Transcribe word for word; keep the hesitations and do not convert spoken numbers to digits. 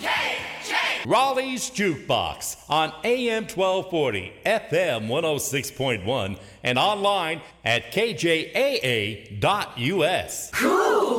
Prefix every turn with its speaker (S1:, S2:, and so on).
S1: Raleigh's Jukebox on A M twelve forty, F M one oh six point one, and online at K J A A dot U S.
S2: Cool!